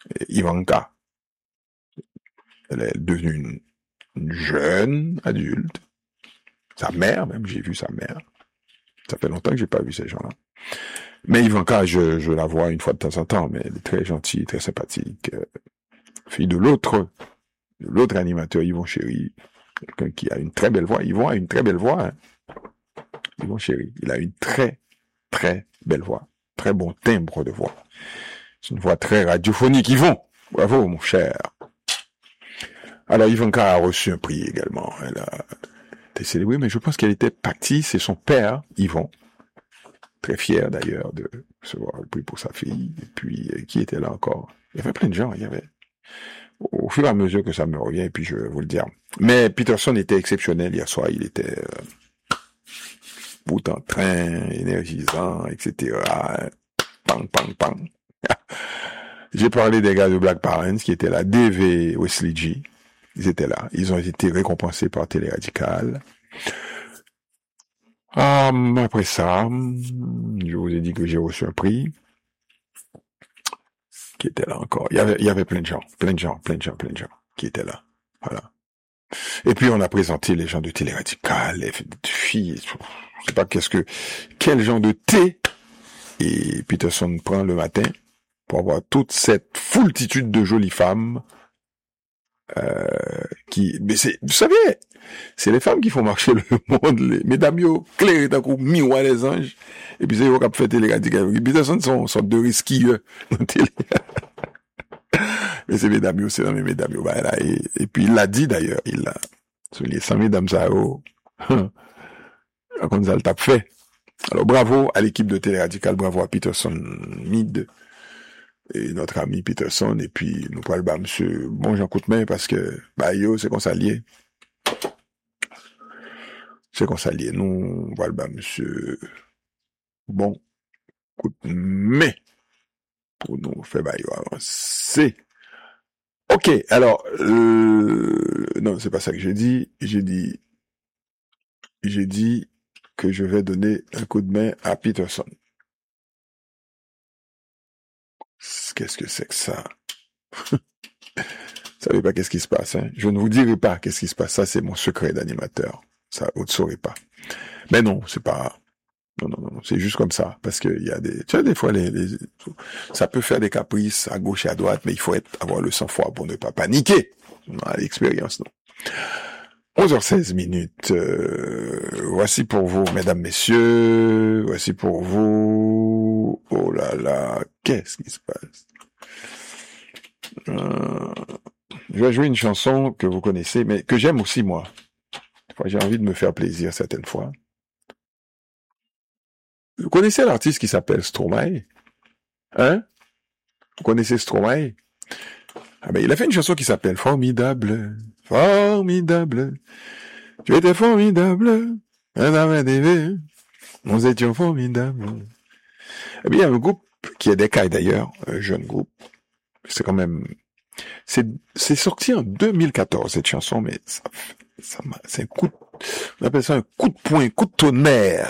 Ivanka. Elle est devenue une jeune adulte. Sa mère, même, j'ai vu sa mère. Ça fait longtemps que j'ai pas vu ces gens-là. Mais Ivanka, je la vois une fois de temps en temps, mais elle est très gentille, très sympathique. Fille de l'autre animateur, Yvon Chéri. Quelqu'un qui a une très belle voix. Yvon a une très belle voix, hein. Yvon Chéri. Il a une très, très belle voix. Très bon timbre de voix. C'est une voix très radiophonique. Yvon, bravo, mon cher. Alors, Ivanka a reçu un prix également. Elle a été célébrée, mais je pense qu'elle était partie. C'est son père, Yvon. Très fier, d'ailleurs, de recevoir le prix pour sa fille. Et puis, qui était là encore? Il y avait plein de gens. Il y avait, au fur et à mesure que ça me revient, et puis je vais vous le dire. Mais Peterson était exceptionnel hier soir. Il était bout en train, énergisant, etc. Pang, pang, pang. J'ai parlé des gars de Black Parents qui étaient là. Dave et Wesley G. Ils étaient là. Ils ont été récompensés par Télé Radical. Après ça, je vous ai dit que j'ai reçu un prix. Qui était là encore. Il y avait plein de gens qui étaient là. Voilà. Et puis on a présenté les gens de Télé Radical, les filles, je sais pas quel genre de thé. Et Peterson prend le matin pour avoir toute cette foultitude de jolies femmes vous savez, c'est les femmes qui font marcher le monde, les mesdames yo, clair d'un coup, miroir les anges, et puis c'est eux qui ont fait Télé Radical. Peterson sont deux risqués, dans Télé. Mais c'est mesdames yo, c'est dans mes mesdames yo, bah, là, et puis il l'a dit d'ailleurs, sur les 100 mesdames ça, comme ça le tape fait. Alors bravo à l'équipe de Télé Radical, bravo à Peterson Mid, et notre ami Peterson, et puis nous parlons bah monsieur bon Jean Coutemain, parce que bah yo c'est qu'on s'allie, nous parlons bah monsieur bon Coutemain pour nous faire bah yo avancer. Ok, alors non, c'est pas ça que j'ai dit que je vais donner un coup de main à Peterson. Qu'est-ce que c'est que ça? Vous savez pas qu'est-ce qui se passe, hein? Je ne vous dirai pas qu'est-ce qui se passe. Ça, c'est mon secret d'animateur. Ça, vous ne saurez pas. Mais non, c'est pas... Non, c'est juste comme ça. Parce que il y a des... Tu vois, des fois, ça peut faire des caprices à gauche et à droite, mais il faut avoir le sang-froid pour ne pas paniquer. On a l'expérience, non? 11h16 minutes. Voici pour vous, mesdames, messieurs. Voici pour vous. Oh là là, qu'est-ce qui se passe? Je vais jouer une chanson que vous connaissez, mais que j'aime aussi, moi. J'ai envie de me faire plaisir certaines fois. Vous connaissez l'artiste qui s'appelle Stromae? Hein? Vous connaissez Stromae? Ah ben, il a fait une chanson qui s'appelle Formidable. Formidable. Tu étais formidable. Nous étions formidables. Eh bien, il y a un groupe qui est d'Écaille d'ailleurs, un jeune groupe. C'est quand même, c'est sorti en 2014, cette chanson, mais c'est un coup, on appelle ça un coup de poing, coup de tonnerre.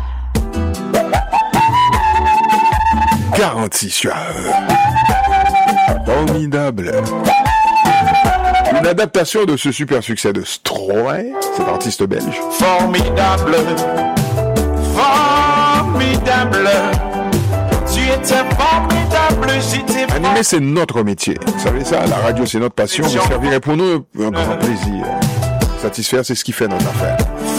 Garantie suave. Formidable. Une adaptation de ce super succès de Stromae, cet artiste belge. Formidable. Formidable. Tu étais formidable, j'étais Animer, c'est notre métier. Vous savez ça, la radio, c'est notre passion. Vous servirez pour nous un grand plaisir. Satisfaire, c'est ce qui fait notre affaire.